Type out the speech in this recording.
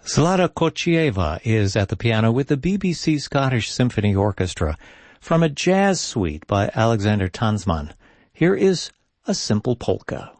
Zlata Kochieva is at the piano with the BBC Scottish Symphony Orchestra from a jazz suite by Alexander Tansman. Here is A Simple Polka.